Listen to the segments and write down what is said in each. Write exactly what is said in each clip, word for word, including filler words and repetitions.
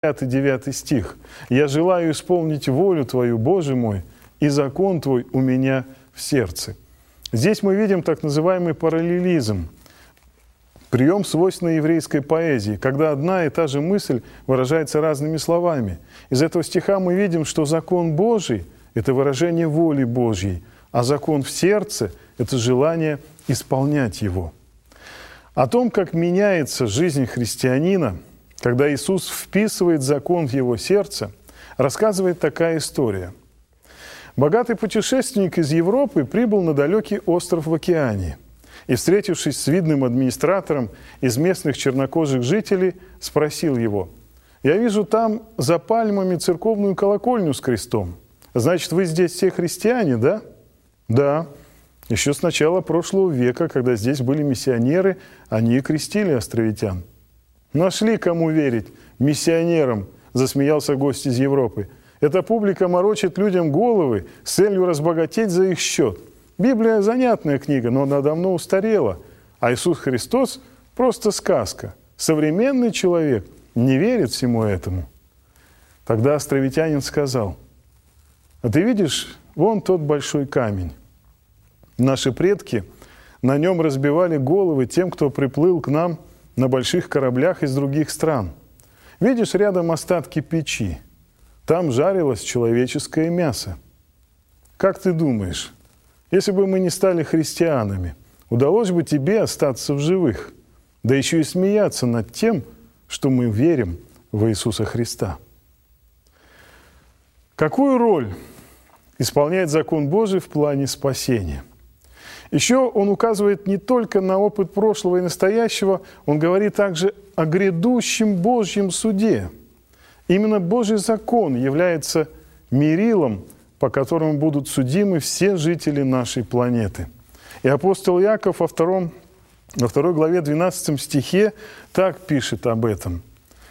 девятый стих. «Я желаю исполнить волю Твою, Боже мой, и закон Твой у меня в сердце». Здесь мы видим так называемый параллелизм, прием, свойственный еврейской поэзии, когда одна и та же мысль выражается разными словами. Из этого стиха мы видим, что закон Божий – это выражение воли Божьей, а закон в сердце – это желание исполнять его. О том, как меняется жизнь христианина, когда Иисус вписывает закон в его сердце, рассказывает такая история. Богатый путешественник из Европы прибыл на далекий остров в океане и, встретившись с видным администратором из местных чернокожих жителей, спросил его: «Я вижу там за пальмами церковную колокольню с крестом. Значит, вы здесь все христиане, да?» «Да. Еще с начала прошлого века, когда здесь были миссионеры, они и крестили островитян». «Нашли, кому верить, миссионерам», – засмеялся гость из Европы. «Эта публика морочит людям головы с целью разбогатеть за их счет. Библия – занятная книга, но она давно устарела, а Иисус Христос – просто сказка. Современный человек не верит всему этому». Тогда островитянин сказал: «А ты видишь, вон тот большой камень. Наши предки на нем разбивали головы тем, кто приплыл к нам на больших кораблях из других стран. Видишь, рядом остатки печи. Там жарилось человеческое мясо. Как ты думаешь, если бы мы не стали христианами, удалось бы тебе остаться в живых, да еще и смеяться над тем, что мы верим в Иисуса Христа?» Какую роль исполняет закон Божий в плане спасения? Еще он указывает не только на опыт прошлого и настоящего, он говорит также о грядущем Божьем суде. Именно Божий закон является мерилом, по которому будут судимы все жители нашей планеты. И апостол Иаков во, втором, во второй главе двенадцатом стихе так пишет об этом: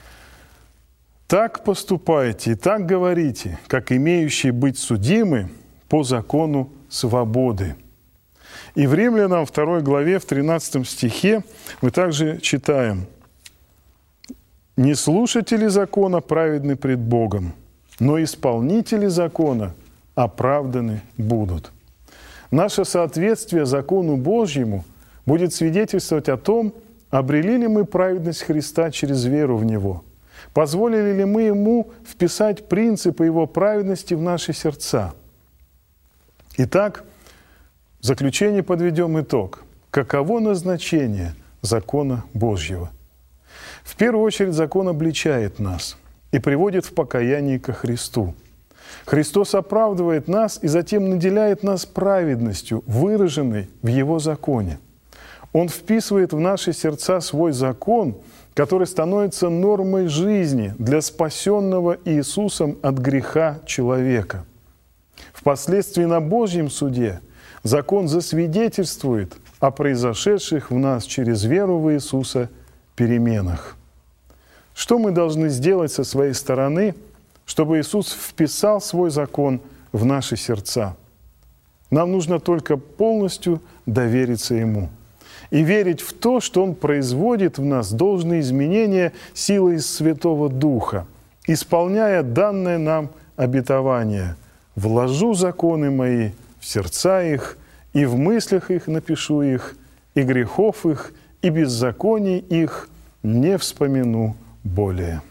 «Так поступайте и так говорите, как имеющие быть судимы по закону свободы». И в Римлянам второй главе, в тринадцатом стихе мы также читаем: «Не слушатели закона праведны пред Богом, но исполнители закона оправданы будут». Наше соответствие закону Божьему будет свидетельствовать о том, обрели ли мы праведность Христа через веру в Него, позволили ли мы Ему вписать принципы Его праведности в наши сердца. Итак, в заключение подведем итог. Каково назначение закона Божьего? В первую очередь, закон обличает нас и приводит в покаяние ко Христу. Христос оправдывает нас и затем наделяет нас праведностью, выраженной в Его законе. Он вписывает в наши сердца свой закон, который становится нормой жизни для спасенного Иисусом от греха человека. Впоследствии на Божьем суде закон засвидетельствует о произошедших в нас через веру в Иисуса переменах. Что мы должны сделать со своей стороны, чтобы Иисус вписал свой закон в наши сердца? Нам нужно только полностью довериться Ему и верить в то, что Он производит в нас должные изменения силой Святого Духа, исполняя данное нам обетование: «Вложу законы мои в сердца их, и в мыслях их напишу их, и грехов их, и беззаконий их не вспомяну более».